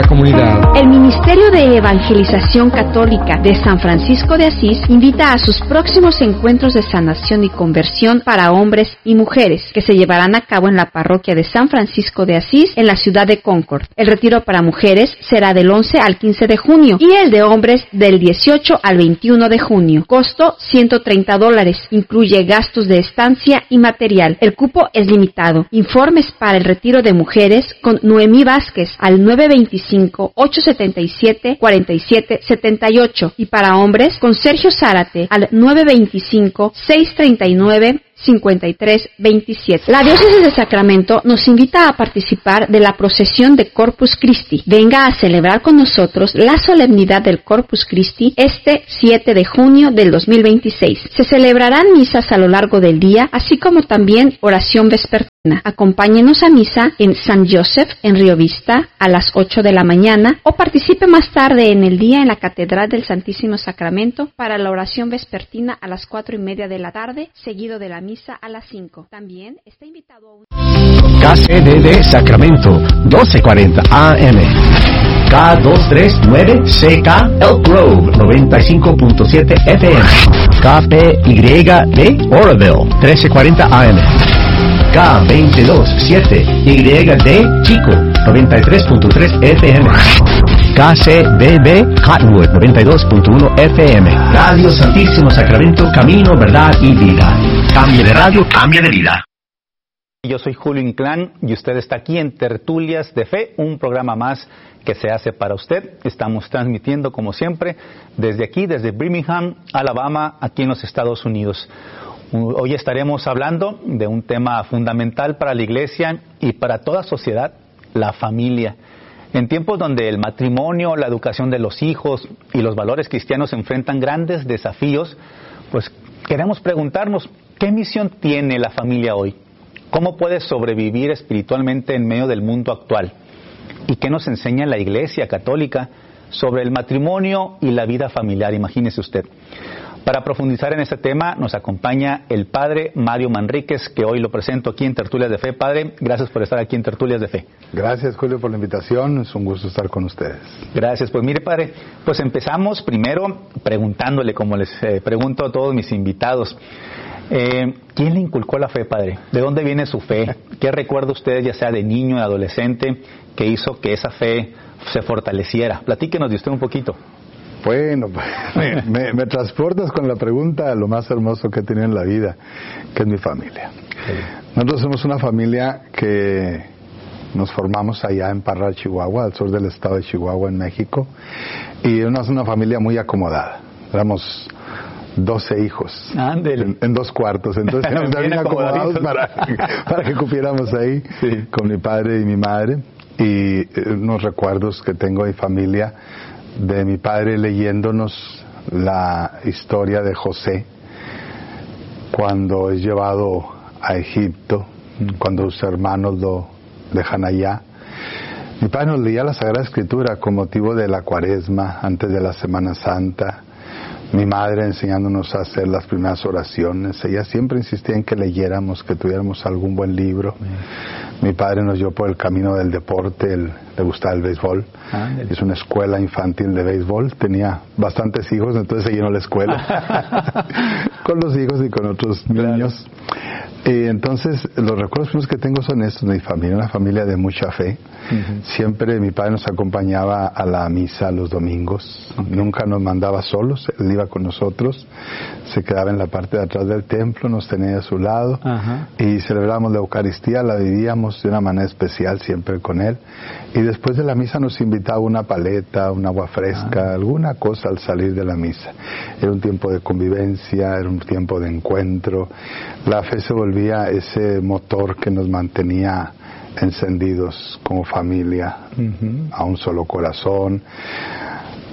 la comunidad. El Ministerio de Evangelización Católica de San Francisco de Asís invita a sus próximos encuentros de sanación y conversión para hombres y mujeres, que se llevarán a cabo en la parroquia de San Francisco de Asís, en la ciudad de Concord. El retiro para mujeres será del 11 al 15 de junio y el de hombres del 18 al 21 de junio. Costo $130. Incluye gastos de estancia y material. El cupo es limitado. Informes para el retiro de mujeres con Noemí Vázquez al 925-877-4778 y para hombres con Sergio Zárate al 925-639-5327. La Diócesis de Sacramento nos invita a participar de la procesión de Corpus Christi. Venga a celebrar con nosotros la solemnidad del Corpus Christi este 7 de junio del 2026. Se celebrarán misas a lo largo del día, así como también oración vespertina. Acompáñenos a misa en San Joseph, en Río Vista, a las 8 de la mañana, o participe más tarde en el día en la Catedral del Santísimo Sacramento para la oración vespertina a las 4:30 de la tarde, seguido de la misa a las 5. También está invitado a un... KCDD Sacramento, 1240 AM. K239CK Elk Grove, 95.7 FM. KPYD Oroville, 1340 AM. K227YD Chico, 93.3 FM. KCBB Cottonwood, 92.1 FM. Radio Santísimo Sacramento, camino, verdad y vida. Cambia de radio, cambia de vida. Yo soy Julio Inclán y usted está aquí en Tertulias de Fe, un programa más que se hace para usted. Estamos transmitiendo, como siempre, desde aquí, desde Birmingham, Alabama, aquí en los Estados Unidos. Hoy estaremos hablando de un tema fundamental para la Iglesia y para toda sociedad, la familia. En tiempos donde el matrimonio, la educación de los hijos y los valores cristianos enfrentan grandes desafíos, pues queremos preguntarnos, ¿qué misión tiene la familia hoy? ¿Cómo puede sobrevivir espiritualmente en medio del mundo actual? ¿Y qué nos enseña la Iglesia Católica sobre el matrimonio y la vida familiar? Imagínese usted. Para profundizar en este tema nos acompaña el Padre Mario Manríquez, que hoy lo presento aquí en Tertulias de Fe. Padre, gracias por estar aquí en Tertulias de Fe. Gracias, Julio, por la invitación. Es un gusto estar con ustedes. Gracias. Pues mire, Padre, pues empezamos primero preguntándole, como les pregunto a todos mis invitados, ¿quién le inculcó la fe, Padre? ¿De dónde viene su fe? ¿Qué recuerda usted, ya sea de niño, de adolescente, que hizo que esa fe se fortaleciera? Platíquenos de usted un poquito. Bueno, me transportas con la pregunta a lo más hermoso que he tenido en la vida, que es mi familia. Nosotros somos una familia que nos formamos allá en Parral, Chihuahua, al sur del estado de Chihuahua, en México, y es una familia muy acomodada. Éramos 12 hijos en 2 cuartos, entonces estábamos bien acomodados para que cupiéramos ahí, sí, con mi padre y mi madre. Y unos recuerdos que tengo de mi familia, de mi padre leyéndonos la historia de José cuando es llevado a Egipto, cuando sus hermanos lo dejan allá. Mi padre nos leía la Sagrada Escritura con motivo de la Cuaresma, antes de la Semana Santa. Mi madre enseñándonos a hacer las primeras oraciones. Ella siempre insistía en que leyéramos, que tuviéramos algún buen libro. Mi padre nos llevó por el camino del deporte, le gustaba el béisbol. Es una escuela infantil de béisbol. Tenía bastantes hijos, entonces se llenó la escuela con los hijos y con otros niños. Y entonces los recuerdos que tengo son estos de mi familia, una familia de mucha fe. Siempre mi padre nos acompañaba a la misa los domingos. Nunca nos mandaba solos, él iba con nosotros, se quedaba en la parte de atrás del templo, nos tenía a su lado y celebrábamos la Eucaristía, la vivíamos de una manera especial siempre con él. Y después de la misa nos invitaba una paleta, un agua fresca, alguna cosa al salir de la misa. Era un tiempo de convivencia, era un tiempo de encuentro. La fe se volvía ese motor que nos mantenía encendidos como familia, a un solo corazón.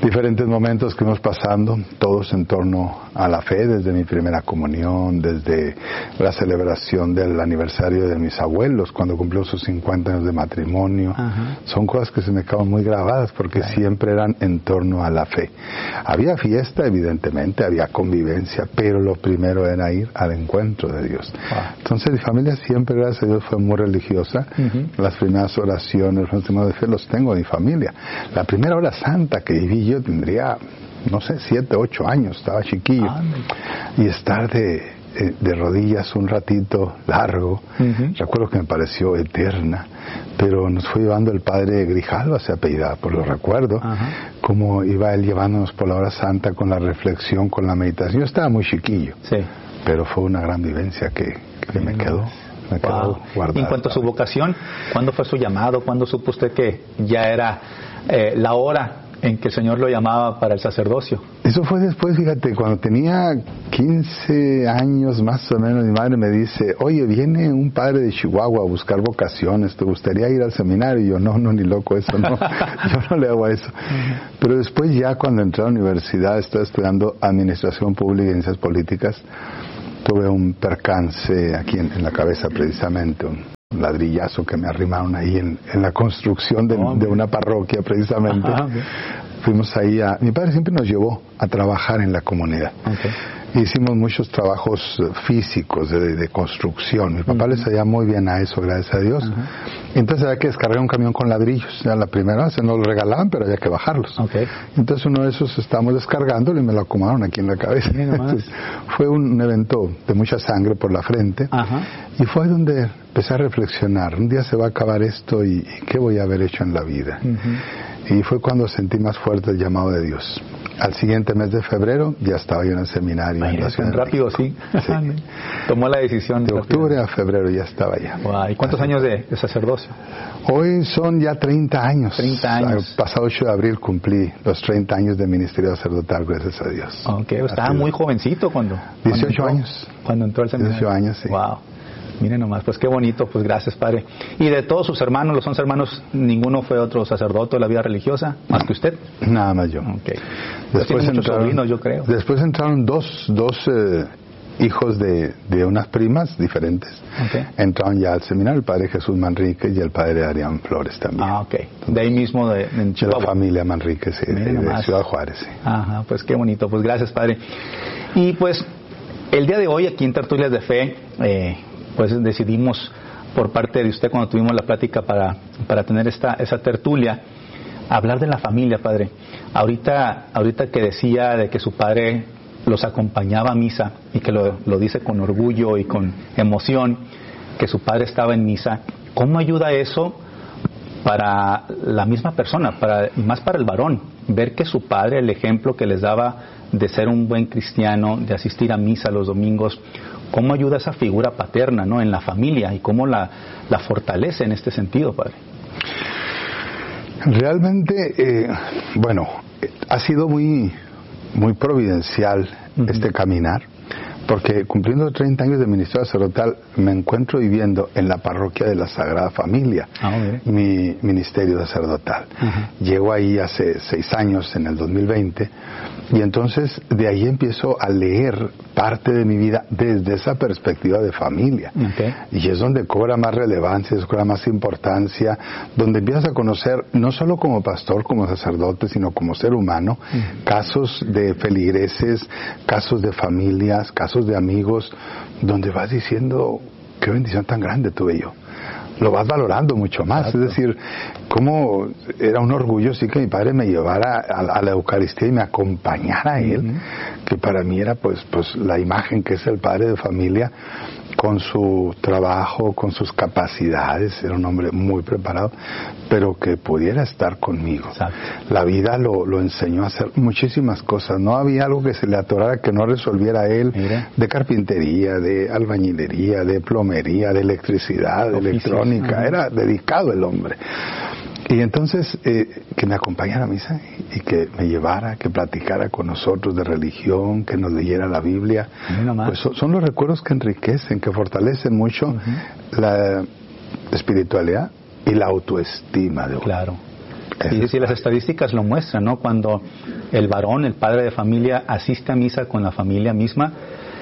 diferentes momentos que hemos pasando, todos en torno a la fe, desde mi primera comunión, desde la celebración del aniversario de mis abuelos, cuando cumplió sus 50 años de matrimonio. Ajá. Son cosas que se me quedan muy grabadas porque siempre eran en torno a la fe. Había fiesta, evidentemente, había convivencia, pero lo primero era ir al encuentro de Dios. Entonces mi familia siempre, gracias a Dios, fue muy religiosa. Las primeras oraciones, los últimos de fe los tengo de mi familia. La primera hora santa que viví yo tendría, no sé, 7, 8 años, estaba chiquillo. Y estar de rodillas un ratito largo, recuerdo que me pareció eterna, pero nos fue llevando el padre Grijalva, se apellidaba, por lo recuerdo, cómo iba él llevándonos por la hora santa con la reflexión, con la meditación. Yo estaba muy chiquillo, pero fue una gran vivencia que me quedó. Y en cuanto a su vocación, ¿cuándo fue su llamado? ¿Cuándo supo usted que ya era la hora en que el Señor lo llamaba para el sacerdocio? Eso fue después, fíjate, cuando tenía 15 años más o menos, mi madre me dice, oye, viene un padre de Chihuahua a buscar vocaciones, ¿te gustaría ir al seminario? Y yo, no, ni loco, eso no, yo no le hago a eso. Pero después ya cuando entré a la universidad, estaba estudiando Administración Pública y Ciencias Políticas, tuve un percance aquí en la cabeza precisamente, un ladrillazo que me arrimaron ahí en la construcción de una parroquia precisamente. Fuimos ahí mi padre siempre nos llevó a trabajar en la comunidad. Hicimos muchos trabajos físicos de construcción. Mi papá le sabía muy bien a eso, gracias a Dios. Entonces había que descargar un camión con ladrillos. Era la primera vez, nos lo regalaban, pero había que bajarlos. Entonces uno de esos estábamos descargándolo y me lo acomodaron aquí en la cabeza. Entonces, fue un evento de mucha sangre por la frente. Y fue donde empecé a reflexionar. Un día se va a acabar esto y ¿qué voy a haber hecho en la vida? Y fue cuando sentí más fuerte el llamado de Dios. Al siguiente mes de febrero ya estaba yo en el seminario. Tan rápido, sí. Tomó la decisión. De octubre a febrero ya estaba allá. ¿Y cuántos años de sacerdocio? Hoy son ya 30 años. 30 años. El pasado 8 de abril cumplí los 30 años de ministerio sacerdotal, gracias a Dios. Estaba muy jovencito cuando 18 años. Cuando entró al seminario. 18 años, sí. Miren nomás, pues qué bonito, pues gracias, padre. Y de todos sus hermanos, los 11 hermanos, ninguno fue otro sacerdote de la vida religiosa, más que usted. Nada más yo. Después muchos sobrinos, yo creo. Después entraron dos hijos de unas primas diferentes. Entraron ya al seminario, el padre Jesús Manríquez y el padre Adrián Flores también. De ahí mismo, en Chihuahua. De la familia Manríquez, de Ciudad Juárez. Pues qué bonito, pues gracias, padre. Y pues, el día de hoy, aquí en Tertulias de Fe, pues decidimos, por parte de usted, cuando tuvimos la plática para tener esa tertulia, hablar de la familia, padre. Ahorita que decía de que su padre los acompañaba a misa, y que lo dice con orgullo y con emoción, que su padre estaba en misa, ¿cómo ayuda eso para la misma persona, y más para el varón? Ver que su padre, el ejemplo que les daba de ser un buen cristiano, de asistir a misa los domingos, ¿cómo ayuda esa figura paterna, ¿no?, en la familia, y cómo la fortalece en este sentido, padre? Realmente, ha sido muy providencial este caminar, porque cumpliendo 30 años de ministerio sacerdotal me encuentro viviendo en la parroquia de la Sagrada Familia, mi ministerio sacerdotal. Llego ahí hace 6 años, en el 2020, y entonces de ahí empiezo a leer parte de mi vida desde esa perspectiva de familia. Y es donde cobra más relevancia, cobra más importancia, donde empiezas a conocer, no solo como pastor, como sacerdote, sino como ser humano, casos de feligreses, casos de familias, casos de amigos, donde vas diciendo, qué bendición tan grande tuve yo. Lo vas valorando mucho más. Exacto. Es decir, como era un orgullo sí que mi padre me llevara a la Eucaristía y me acompañara a él, que para mí era pues la imagen que es el padre de familia, con su trabajo, con sus capacidades. Era un hombre muy preparado, pero que pudiera estar conmigo. Exacto. La vida lo enseñó a hacer muchísimas cosas. No había algo que se le atorara que no resolviera él. Mira. De carpintería, de albañilería, de plomería, de electricidad, de electrónica. Era dedicado el hombre. Y entonces, que me acompañara a misa y que me llevara, que platicara con nosotros de religión, que nos leyera la Biblia. Pues son los recuerdos que enriquecen, que fortalecen mucho la espiritualidad y la autoestima de uno. Claro. Y si las estadísticas lo muestran, ¿no? Cuando el varón, el padre de familia, asiste a misa con la familia misma,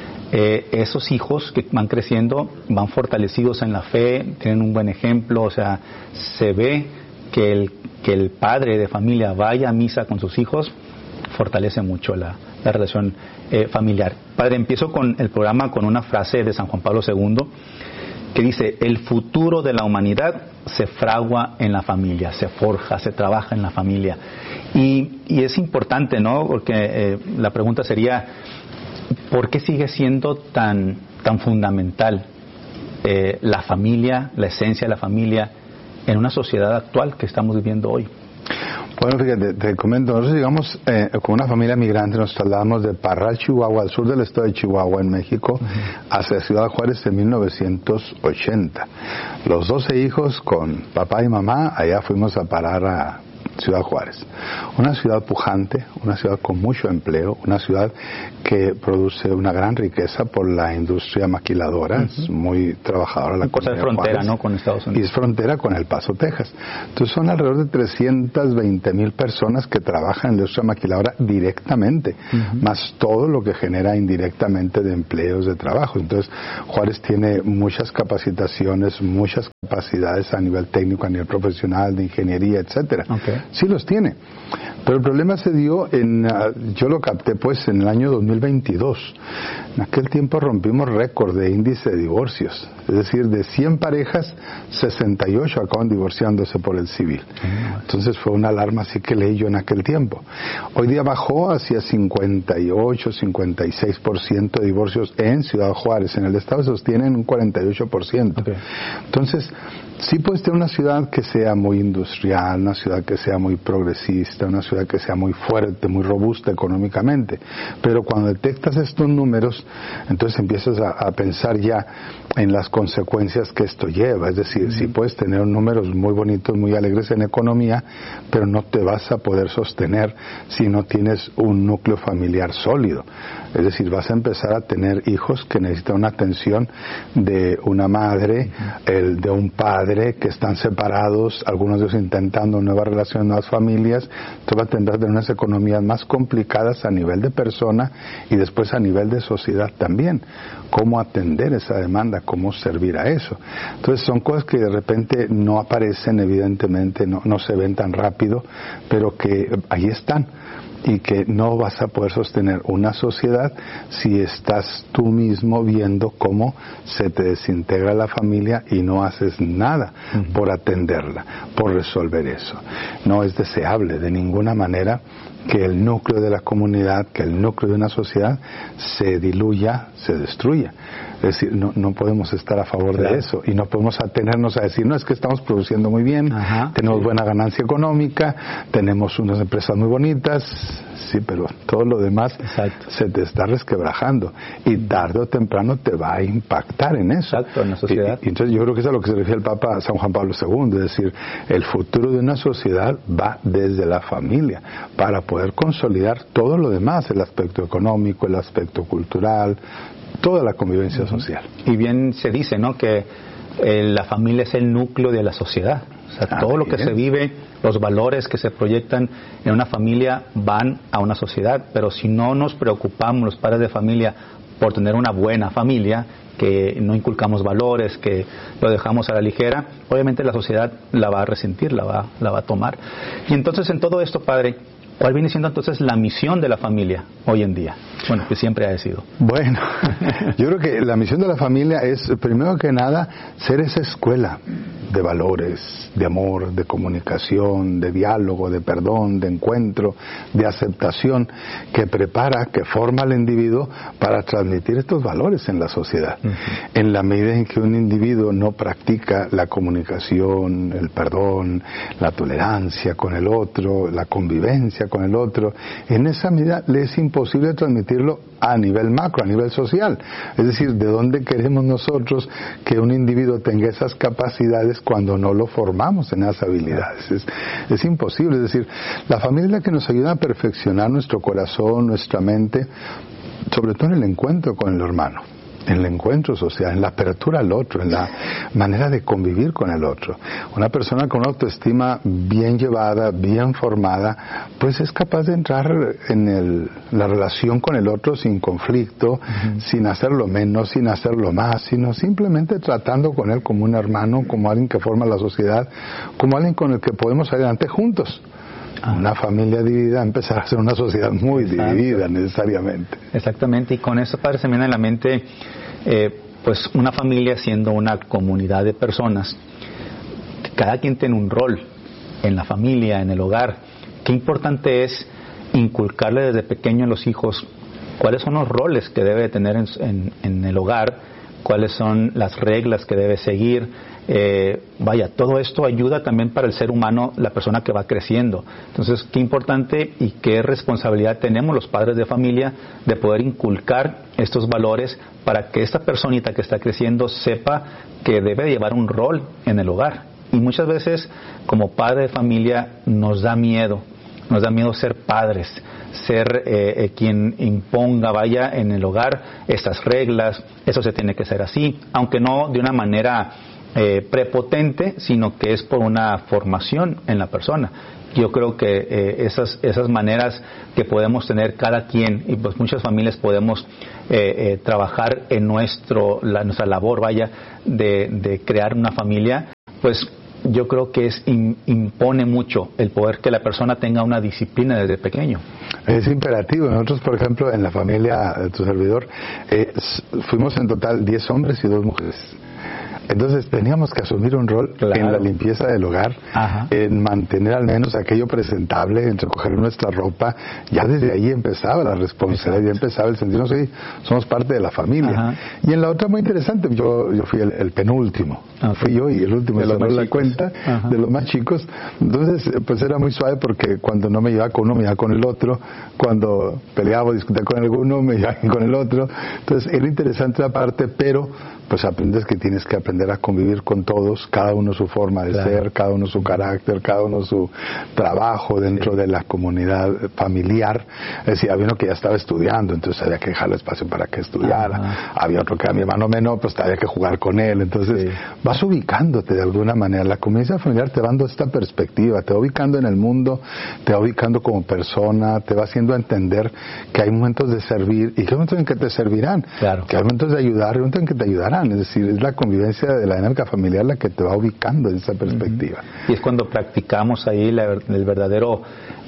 esos hijos que van creciendo van fortalecidos en la fe, tienen un buen ejemplo, o sea, se ve que el padre de familia vaya a misa con sus hijos, fortalece mucho la relación familiar. Padre, empiezo con el programa con una frase de San Juan Pablo II que dice: el futuro de la humanidad se fragua en la familia, se forja, se trabaja en la familia. Y es importante, ¿no? Porque la pregunta sería, ¿por qué sigue siendo tan fundamental la familia, la esencia de la familia en una sociedad actual que estamos viviendo hoy? Bueno, fíjate, te comento, nosotros llegamos con una familia migrante, nos trasladamos de Parral, Chihuahua, al sur del estado de Chihuahua, en México, hacia Ciudad Juárez en 1980. Los 12 hijos con papá y mamá, allá fuimos a parar a Ciudad Juárez. Una ciudad pujante, una ciudad con mucho empleo, una ciudad que produce una gran riqueza por la industria maquiladora, es muy trabajadora la comunidad. Es frontera, Juárez, ¿no? Con Estados Unidos. Y es frontera con El Paso, Texas. Entonces son alrededor de 320,000 personas que trabajan en la industria maquiladora directamente, más todo lo que genera indirectamente de empleos de trabajo. Entonces Juárez tiene muchas capacitaciones, muchas capacidades a nivel técnico, a nivel profesional, de ingeniería, etcétera. Okay. Sí los tiene, pero el problema se dio yo lo capté pues en el año 2022. En aquel tiempo rompimos récord de índice de divorcios, es decir, de 100 parejas, 68 acaban divorciándose por el civil. Entonces fue una alarma así que leí yo en aquel tiempo. Hoy día bajó hacia 58, 56% de divorcios en Ciudad Juárez. En el estado se sostienen un 48%. Okay. Entonces, sí puedes tener una ciudad que sea muy industrial, una ciudad que sea muy progresista, una ciudad que sea muy fuerte, muy robusta económicamente, pero cuando detectas estos números, entonces empiezas a pensar ya en las consecuencias que esto lleva. Es decir, sí puedes tener números muy bonitos, muy alegres en economía, pero no te vas a poder sostener si no tienes un núcleo familiar sólido. Es decir, vas a empezar a tener hijos que necesitan una atención de una madre, de un padre, que están separados, algunos de ellos intentando nuevas relaciones, nuevas familias. Entonces va a tener unas economías más complicadas a nivel de persona y después a nivel de sociedad también. Cómo atender esa demanda, cómo servir a eso. Entonces son cosas que de repente no aparecen, evidentemente, no se ven tan rápido, pero que ahí están. Y que no vas a poder sostener una sociedad si estás tú mismo viendo cómo se te desintegra la familia y no haces nada por atenderla, por resolver eso. No es deseable de ninguna manera que el núcleo de la comunidad, que el núcleo de una sociedad se diluya, se destruya. Es decir, no podemos estar a favor de eso y no podemos atenernos a decir, no, es que estamos produciendo muy bien, tenemos buena ganancia económica, tenemos unas empresas muy bonitas, sí, pero todo lo demás se te está resquebrajando y tarde o temprano te va a impactar en eso. Exacto, en la sociedad. Y entonces yo creo que eso es a lo que se refiere el Papa San Juan Pablo II, es decir, el futuro de una sociedad va desde la familia para poder consolidar todo lo demás, el aspecto económico, el aspecto cultural, toda la convivencia social. Y bien se dice, ¿no?, que la familia es el núcleo de la sociedad. O sea, todo lo que se vive, los valores que se proyectan en una familia van a una sociedad, pero si no nos preocupamos los padres de familia por tener una buena familia, que no inculcamos valores, que lo dejamos a la ligera, obviamente la sociedad la va a resentir, la va a tomar. Y entonces en todo esto, padre, ¿cuál viene siendo entonces la misión de la familia hoy en día? Bueno, que siempre ha sido. Bueno, yo creo que la misión de la familia es, primero que nada, ser esa escuela de valores, de amor, de comunicación, de diálogo, de perdón, de encuentro, de aceptación, que prepara, que forma al individuo para transmitir estos valores en la sociedad. En la medida en que un individuo no practica la comunicación, el perdón, la tolerancia con el otro, la convivencia con el otro, en esa medida le es imposible transmitirlo a nivel macro, a nivel social. Es decir, ¿de dónde queremos nosotros que un individuo tenga esas capacidades cuando no lo formamos en esas habilidades? Es imposible. Es decir, la familia es la que nos ayuda a perfeccionar nuestro corazón, nuestra mente, sobre todo en el encuentro con el hermano. en el encuentro social, en la apertura al otro, en la manera de convivir con el otro. Una persona con una autoestima bien llevada, bien formada, pues es capaz de entrar en la relación con el otro sin conflicto, sin hacerlo menos, sin hacerlo más, sino simplemente tratando con él como un hermano, como alguien que forma la sociedad, como alguien con el que podemos salir adelante juntos. Una familia dividida empezará a ser una sociedad muy dividida necesariamente. Exactamente, y con eso, padre, se me viene a la mente pues una familia siendo una comunidad de personas. Cada quien tiene un rol en la familia, en el hogar. Qué importante es inculcarle desde pequeño a los hijos cuáles son los roles que debe tener en el hogar, cuáles son las reglas que debe seguir. Todo esto ayuda también para el ser humano, la persona que va creciendo. Entonces, qué importante y qué responsabilidad tenemos los padres de familia de poder inculcar estos valores para que esta personita que está creciendo sepa que debe llevar un rol en el hogar. Y muchas veces, como padre de familia, nos da miedo ser padres, ser quien imponga, en el hogar estas reglas, eso se tiene que ser así, aunque no de una manera prepotente, sino que es por una formación en la persona. Yo creo que esas maneras que podemos tener cada quien, y pues muchas familias podemos trabajar en nuestra labor, de crear una familia, pues yo creo que impone mucho el poder que la persona tenga una disciplina desde pequeño. Es imperativo. Nosotros, por ejemplo, en la familia de tu servidor, fuimos en total 10 hombres y 2 mujeres. Entonces teníamos que asumir un rol en la limpieza del hogar, en mantener al menos aquello presentable, en recoger nuestra ropa. Ya desde ahí empezaba la responsabilidad, ya empezaba el sentirnos que somos parte de la familia. Y en la otra, muy interesante, yo fui el penúltimo. Fui yo y el último, de los más la cuenta, de los más chicos. Entonces, pues era muy suave porque cuando no me llevaba con uno, me llevaba con el otro. Cuando peleaba o discutía con alguno, me llevaba con el otro. Entonces, era interesante la parte, pero pues aprendes que tienes que aprender a convivir con todos, cada uno su forma de ser, cada uno su carácter, cada uno su trabajo dentro de la comunidad familiar. Es decir, había uno que ya estaba estudiando, entonces había que dejarle espacio para que estudiara. Había otro que era mi hermano menor, pues había que jugar con él. Entonces vas ubicándote de alguna manera. La convivencia familiar te va dando esta perspectiva, te va ubicando en el mundo, te va ubicando como persona, te va haciendo entender que hay momentos de servir y que hay momentos en que te servirán, que hay momentos de ayudar y momentos en que te ayudarán. Es decir, es la convivencia de la dinámica familiar la que te va ubicando en esa perspectiva. Y es cuando practicamos ahí el verdadero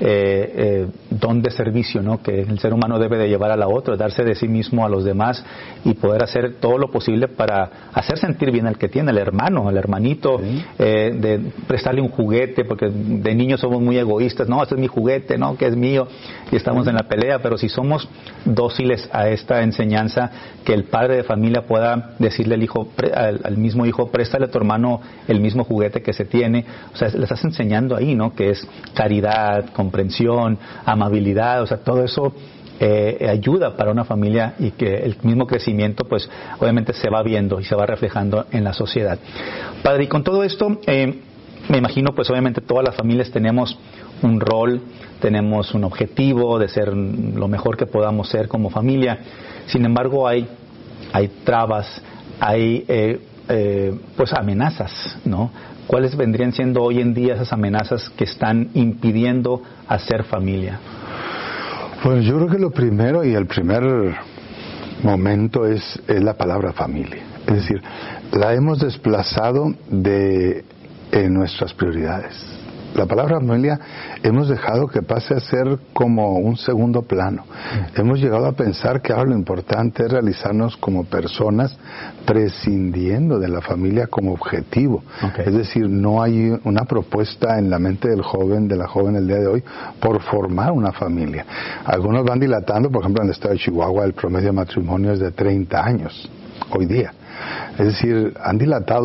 don de servicio, ¿no? Que el ser humano debe de llevar a la otra, darse de sí mismo a los demás y poder hacer todo lo posible para hacer sentir bien al que tiene, al hermano, al hermanito, de prestarle un juguete, porque de niños somos muy egoístas, no, este es mi juguete, no, que es mío, y estamos en la pelea. Pero si somos dóciles a esta enseñanza, que el padre de familia pueda decirle al mismo hijo, préstale a tu hermano el mismo juguete que se tiene, o sea, le estás enseñando ahí, ¿no? Que es caridad, comprensión, amabilidad, o sea, todo eso ayuda para una familia, y que el mismo crecimiento pues obviamente se va viendo y se va reflejando en la sociedad. Padre, y con todo esto me imagino pues obviamente todas las familias tenemos un rol, tenemos un objetivo de ser lo mejor que podamos ser como familia. Sin embargo, hay trabas, hay pues amenazas, ¿no? ¿Cuáles vendrían siendo hoy en día esas amenazas que están impidiendo hacer familia? Bueno, yo creo que lo primero y el primer momento es la palabra familia. Es decir, la hemos desplazado de nuestras prioridades. La palabra familia hemos dejado que pase a ser como un segundo plano. Hemos llegado a pensar que ahora lo importante es realizarnos como personas, prescindiendo de la familia como objetivo. Es decir, no hay una propuesta en la mente del joven, de la joven el día de hoy, por formar una familia. Algunos van dilatando, por ejemplo, en el estado de Chihuahua el promedio de matrimonio es de 30 años, hoy día. Es decir, han dilatado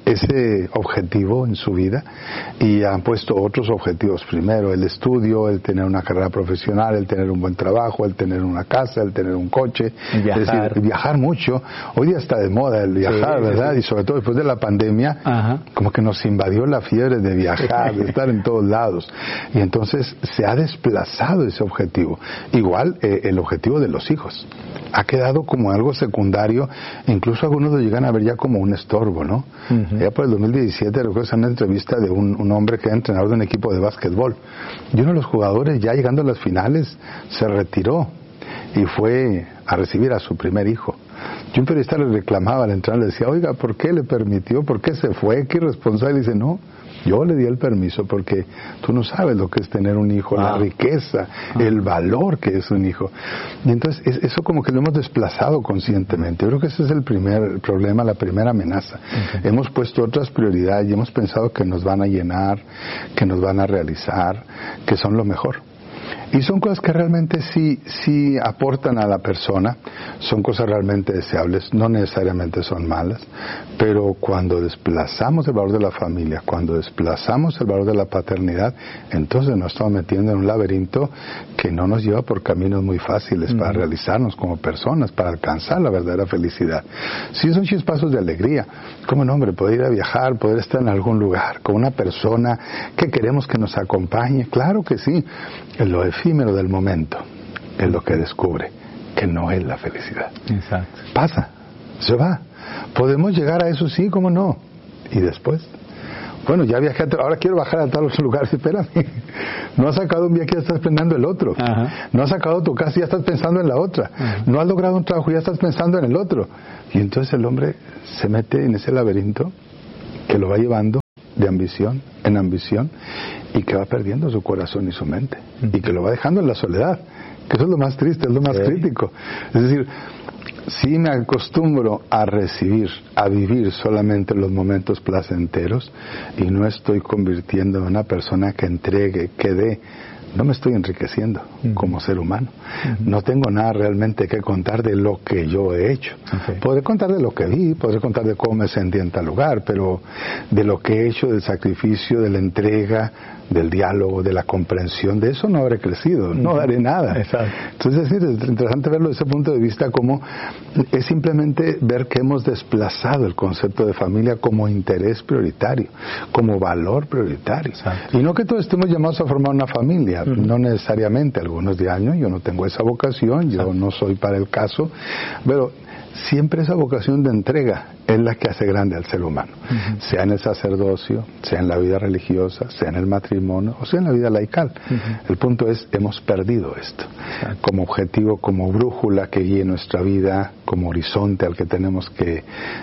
ese objetivo en su vida y han puesto otros objetivos primero, el estudio, el tener una carrera profesional, el tener un buen trabajo, el tener una casa, el tener un coche, viajar. Es decir, viajar mucho. Hoy día está de moda el viajar, ¿verdad? Y sobre todo después de la pandemia, como que nos invadió la fiebre de viajar, de estar en todos lados, y entonces se ha desplazado ese objetivo. Igual el objetivo de los hijos ha quedado como algo secundario, incluso algunos lo llegan a ver ya como un estorbo, ¿no? Ya por el 2017 recuerdo una entrevista de un hombre que era entrenador de un equipo de básquetbol, y uno de los jugadores ya llegando a las finales se retiró y fue a recibir a su primer hijo. Y un periodista le reclamaba al entrenador, le decía, oiga, ¿por qué le permitió? ¿Por qué se fue? ¿Qué irresponsable? Y dice, no, yo le di el permiso porque tú no sabes lo que es tener un hijo, la riqueza, el valor que es un hijo. Y entonces eso como que lo hemos desplazado conscientemente. Yo creo que ese es el primer problema, la primera amenaza. Hemos puesto otras prioridades y hemos pensado que nos van a llenar, que nos van a realizar, que son lo mejor. Y son cosas que realmente sí aportan a la persona, son cosas realmente deseables, no necesariamente son malas, pero cuando desplazamos el valor de la familia, cuando desplazamos el valor de la paternidad, entonces nos estamos metiendo en un laberinto que no nos lleva por caminos muy fáciles para realizarnos como personas, para alcanzar la verdadera felicidad. Sí son chispazos de alegría, como no, hombre, poder ir a viajar, poder estar en algún lugar con una persona que queremos que nos acompañe, claro que sí. Lo efímero del momento es lo que descubre que no es la felicidad. Exacto. Pasa, se va. Podemos llegar a eso, sí, cómo no. Y después, bueno, ya viajé, ahora quiero bajar a tal lugar. Espérame, no has sacado un viaje, ya estás pensando en el otro. No has sacado tu casa, ya estás pensando en la otra. No has logrado un trabajo, ya estás pensando en el otro. Y entonces el hombre se mete en ese laberinto que lo va llevando de ambición en ambición, y que va perdiendo su corazón y su mente, y que lo va dejando en la soledad, que eso es lo más triste, es lo más crítico. Es decir, si me acostumbro a recibir, a vivir solamente los momentos placenteros, y no estoy convirtiendo en una persona que entregue, que dé, no me estoy enriqueciendo como ser humano. No tengo nada realmente que contar de lo que yo he hecho. Podré contar de lo que vi, podré contar de cómo me sentí en tal lugar, pero de lo que he hecho, del sacrificio, de la entrega, del diálogo, de la comprensión, de eso no habré crecido, no daré nada. Entonces es interesante verlo desde ese punto de vista, como es simplemente ver que hemos desplazado el concepto de familia como interés prioritario, como valor prioritario. Y no que todos estemos llamados a formar una familia, no necesariamente. Algunos de años yo no tengo esa vocación, yo no soy para el caso, pero siempre esa vocación de entrega es la que hace grande al ser humano, sea en el sacerdocio, sea en la vida religiosa, sea en el matrimonio o sea en la vida laical. El punto es, hemos perdido esto como objetivo, como brújula que guíe nuestra vida, como horizonte al que tenemos que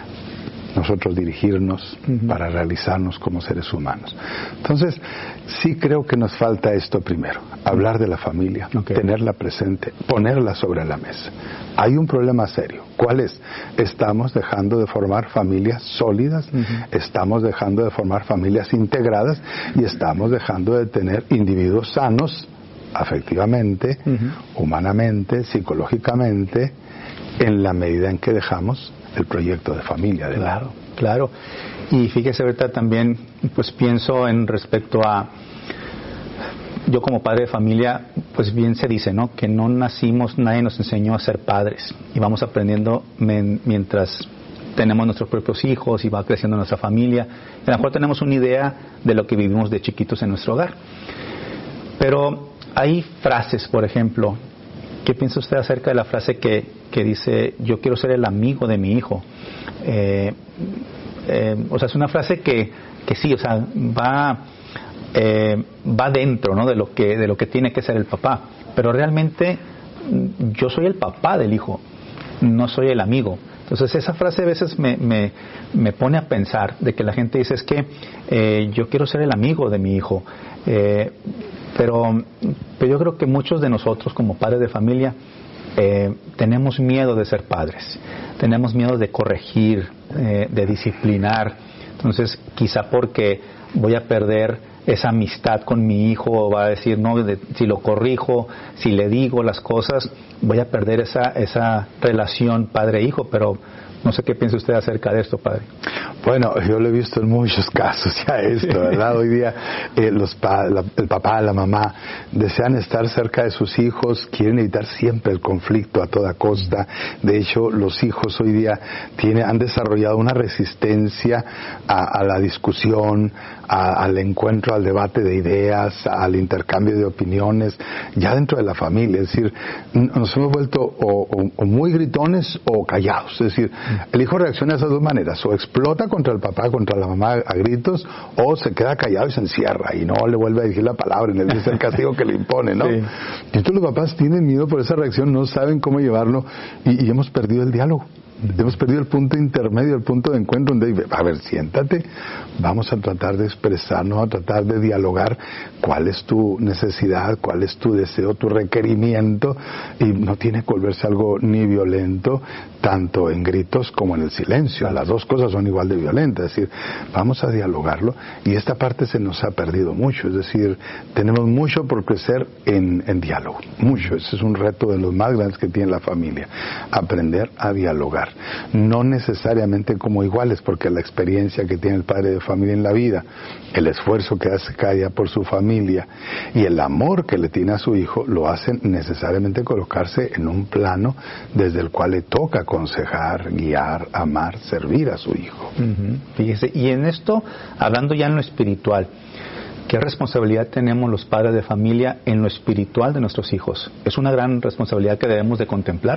nosotros dirigirnos para realizarnos como seres humanos. Entonces, sí creo que nos falta esto primero, hablar de la familia, tenerla presente, ponerla sobre la mesa. Hay un problema serio. ¿Cuál es? Estamos dejando de formar familias sólidas, estamos dejando de formar familias integradas y estamos dejando de tener individuos sanos, afectivamente, humanamente, psicológicamente, en la medida en que dejamos el proyecto de familia de lado. Claro. Y fíjese, ahorita también pues pienso en respecto a, yo como padre de familia, pues bien se dice, ¿no?, que no nacimos, nadie nos enseñó a ser padres, y vamos aprendiendo mientras tenemos nuestros propios hijos y va creciendo nuestra familia. A lo mejor tenemos una idea de lo que vivimos de chiquitos en nuestro hogar, pero hay frases, por ejemplo, ¿qué piensa usted acerca de la frase que dice, yo quiero ser el amigo de mi hijo? O sea, es una frase que sí, o sea, va dentro, ¿no?, de lo que tiene que ser el papá, pero realmente yo soy el papá del hijo, no soy el amigo. Entonces esa frase a veces me pone a pensar de que la gente dice, es que yo quiero ser el amigo de mi hijo, pero yo creo que muchos de nosotros como padres de familia tenemos miedo de ser padres, tenemos miedo de corregir, de disciplinar. Entonces quizá porque voy a perder esa amistad con mi hijo, va a decir, no, si lo corrijo, si le digo las cosas, voy a perder esa relación padre-hijo, pero No sé qué piensa usted acerca de esto, padre. Bueno, yo lo he visto en muchos casos ya esto, ¿verdad? Hoy día el papá, la mamá desean estar cerca de sus hijos, quieren evitar siempre el conflicto a toda costa. De hecho, los hijos hoy día han desarrollado una resistencia a la discusión, al encuentro, al debate de ideas, al intercambio de opiniones, ya dentro de la familia. Es decir, nos hemos vuelto o muy gritones o callados. Es decir, el hijo reacciona de esas dos maneras: o explota contra el papá, contra la mamá a gritos, o se queda callado y se encierra y no le vuelve a decir la palabra y le dice el castigo que le impone, ¿no? Sí. Y entonces los papás tienen miedo por esa reacción, no saben cómo llevarlo y hemos perdido el diálogo. Hemos perdido el punto intermedio, el punto de encuentro donde, a ver, siéntate, vamos a tratar de expresarnos, a tratar de dialogar cuál es tu necesidad, cuál es tu deseo, tu requerimiento, y no tiene que volverse algo ni violento, tanto en gritos como en el silencio. Las dos cosas son igual de violentas. Es decir, vamos a dialogarlo, y esta parte se nos ha perdido mucho. Es decir, tenemos mucho por crecer en diálogo, mucho. Ese es un reto de los más grandes que tiene la familia, aprender a dialogar. No necesariamente como iguales, porque la experiencia que tiene el padre de familia en la vida, el esfuerzo que hace cada día por su familia y el amor que le tiene a su hijo, lo hacen necesariamente colocarse en un plano desde el cual le toca aconsejar, guiar, amar, servir a su hijo. Fíjese, y en esto, hablando ya en lo espiritual, ¿qué responsabilidad tenemos los padres de familia en lo espiritual de nuestros hijos? Es una gran responsabilidad que debemos de contemplar.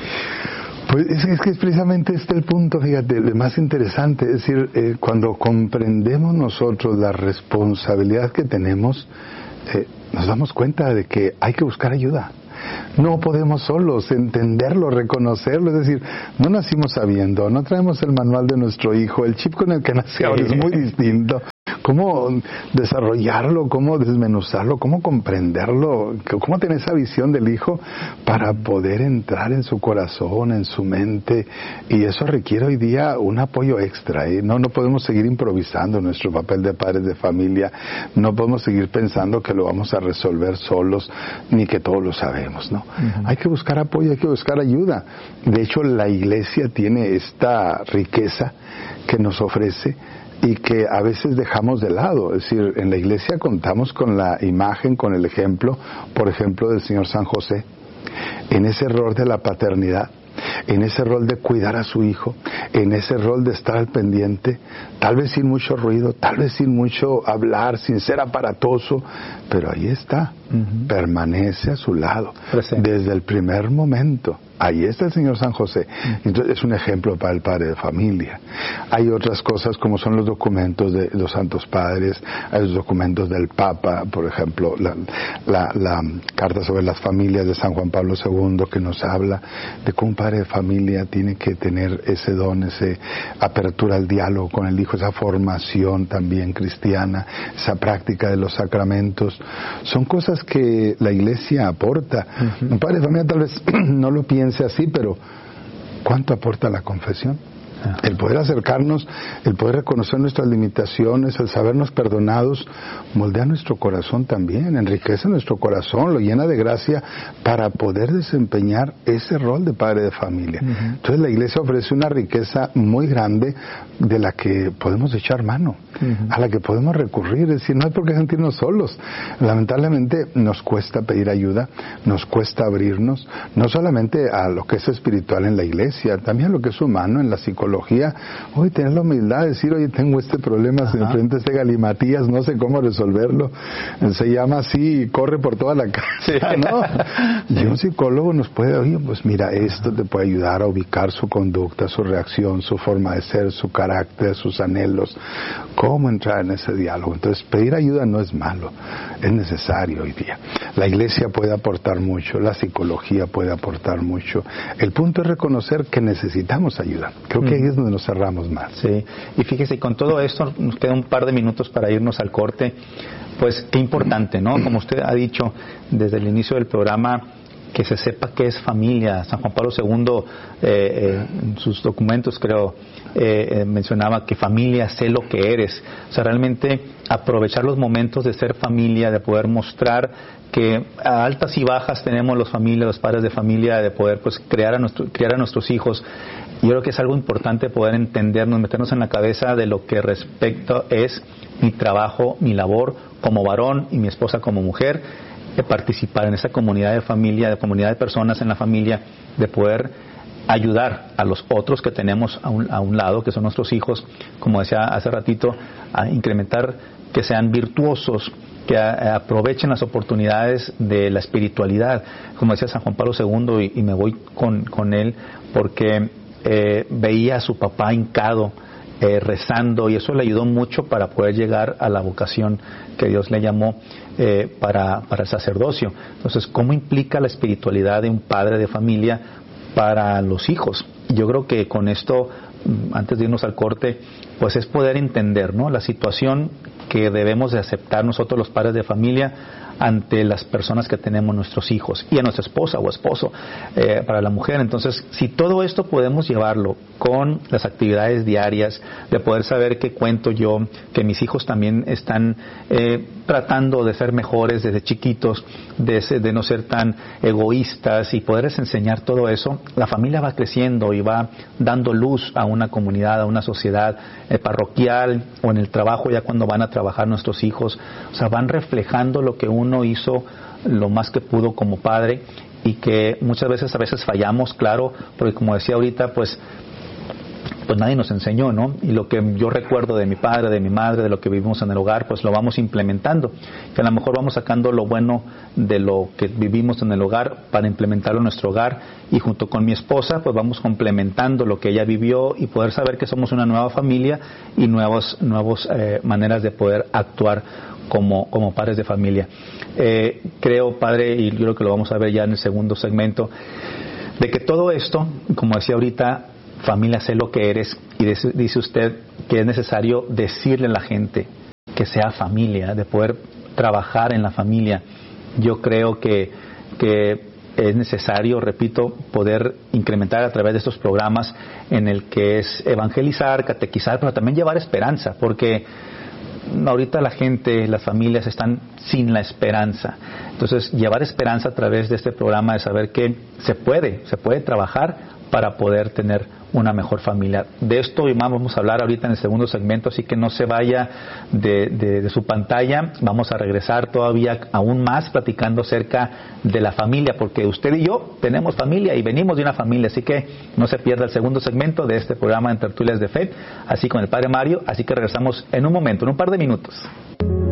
Pues es que precisamente este es el punto, fíjate, el más interesante. Es decir, cuando comprendemos nosotros la responsabilidad que tenemos, nos damos cuenta de que hay que buscar ayuda. No podemos solos entenderlo, reconocerlo. Es decir, no nacimos sabiendo, no traemos el manual de nuestro hijo, el chip con el que nace ahora es muy distinto. ¿Cómo desarrollarlo? ¿Cómo desmenuzarlo? ¿Cómo comprenderlo? ¿Cómo tener esa visión del hijo para poder entrar en su corazón, en su mente? Y eso requiere hoy día un apoyo extra, ¿eh? No podemos seguir improvisando nuestro papel de padres de familia. No podemos seguir pensando que lo vamos a resolver solos, ni que todo lo sabemos, ¿no? Hay que buscar apoyo, hay que buscar ayuda. De hecho, la iglesia tiene esta riqueza que nos ofrece y que a veces dejamos de lado. Es decir, en la iglesia contamos con la imagen, con el ejemplo, por ejemplo, del Señor San José, en ese rol de la paternidad, en ese rol de cuidar a su hijo, en ese rol de estar al pendiente, tal vez sin mucho ruido, tal vez sin mucho hablar, sin ser aparatoso, pero ahí está, permanece a su lado, desde el primer momento. Ahí está el Señor San José. Entonces es un ejemplo para el padre de familia. Hay otras cosas como son los documentos de los santos padres, hay los documentos del Papa, por ejemplo, la carta sobre las familias de San Juan Pablo II, que nos habla de cómo un padre de familia tiene que tener ese don, esa apertura al diálogo con el hijo, esa formación también cristiana, esa práctica de los sacramentos. Son cosas que la iglesia aporta. Un padre de familia tal vez no lo piensa así, pero ¿cuánto aporta la confesión? El poder acercarnos, el poder reconocer nuestras limitaciones, el sabernos perdonados, moldea nuestro corazón también, enriquece nuestro corazón, lo llena de gracia para poder desempeñar ese rol de padre de familia. Entonces la iglesia ofrece una riqueza muy grande de la que podemos echar mano, a la que podemos recurrir. Es decir, no hay por qué sentirnos solos. Lamentablemente nos cuesta pedir ayuda, nos cuesta abrirnos, no solamente a lo que es espiritual en la iglesia, también a lo que es humano en la psicología. Hoy tener la humildad de decir, oye, tengo este problema, se me enfrenta este galimatías, no sé cómo resolverlo, se llama así y corre por toda la casa, ¿no? Y un psicólogo nos puede, oye, pues mira, esto te puede ayudar a ubicar su conducta, su reacción, su forma de ser, su carácter, sus anhelos, cómo entrar en ese diálogo. Entonces, pedir ayuda no es malo, es necesario hoy día. La iglesia puede aportar mucho, la psicología puede aportar mucho. El punto es reconocer que necesitamos ayuda. Creo que ahí es donde nos cerramos más. Sí, y fíjese, con todo esto nos queda un par de minutos para irnos al corte. Pues qué importante, ¿no? Como usted ha dicho desde el inicio del programa, que se sepa qué es familia. San Juan Pablo II, en sus documentos creo, mencionaba que familia, sé lo que eres. O sea, realmente aprovechar los momentos de ser familia, de poder mostrar que a altas y bajas tenemos los padres de familia, de poder pues criar a nuestros hijos. yo creo que es algo importante poder entendernos, meternos en la cabeza de lo que respecto es mi trabajo, mi labor como varón y mi esposa como mujer, de participar en esa comunidad de familia, de comunidad de personas en la familia, de poder ayudar a los otros que tenemos a un lado, que son nuestros hijos, como decía hace ratito, a incrementar, que sean virtuosos, que aprovechen las oportunidades de la espiritualidad, como decía San Juan Pablo II, y me voy con él, porque veía a su papá hincado, rezando, y eso le ayudó mucho para poder llegar a la vocación que Dios le llamó para el sacerdocio. Entonces, ¿cómo implica la espiritualidad de un padre de familia para los hijos? Yo creo que con esto, antes de irnos al corte, pues es poder entender, ¿no?, la situación que debemos de aceptar nosotros los padres de familia ante las personas que tenemos, nuestros hijos, y a nuestra esposa o esposo, para la mujer. Entonces, si todo esto podemos llevarlo con las actividades diarias, de poder saber qué cuento yo, que mis hijos también están tratando de ser mejores desde chiquitos, de no ser tan egoístas, y poderles enseñar todo eso, la familia va creciendo y va dando luz a una comunidad, a una sociedad parroquial, o en el trabajo, ya cuando van a trabajar nuestros hijos, o sea, van reflejando lo que uno hizo lo más que pudo como padre, y que muchas veces fallamos, claro, porque como decía ahorita, pues nadie nos enseñó, ¿no? Y lo que yo recuerdo de mi padre, de mi madre, de lo que vivimos en el hogar, pues lo vamos implementando, que a lo mejor vamos sacando lo bueno de lo que vivimos en el hogar para implementarlo en nuestro hogar, y junto con mi esposa pues vamos complementando lo que ella vivió, y poder saber que somos una nueva familia y nuevas maneras de poder actuar como padres de familia. Creo, padre, y creo que lo vamos a ver ya en el segundo segmento, de que todo esto, como decía ahorita, familia, sé lo que eres, y dice usted que es necesario decirle a la gente que sea familia, de poder trabajar en la familia. Yo creo que es necesario, repito, poder incrementar a través de estos programas en el que es evangelizar, catequizar, pero también llevar esperanza, porque ahorita la gente, las familias están sin la esperanza. Entonces, llevar esperanza a través de este programa, de saber que se puede trabajar para poder tener una mejor familia. De esto y más vamos a hablar ahorita en el segundo segmento, así que no se vaya de su pantalla. Vamos a regresar todavía aún más platicando acerca de la familia, porque usted y yo tenemos familia y venimos de una familia, así que no se pierda el segundo segmento de este programa en Tertulias de Fe, así con el Padre Mario. Así que regresamos en un momento, en un par de minutos.